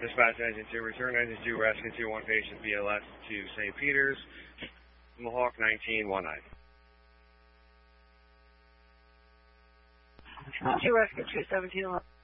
Dispatch Engine 2, return Engine 2, rescue 2-1 patient BLS to St. Peter's, Mohawk 1919. 2 rescue 217.